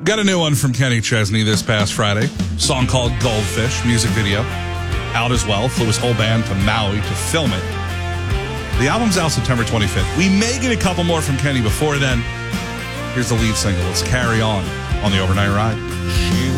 Got a new one from Kenny Chesney this past Friday. Song called Goldfish, music video. Out as well. Flew his whole band to Maui to film it. The album's out September 25th. We may get a couple more from Kenny before then. Here's the lead single. Let's Carry On the Overnight Ride. She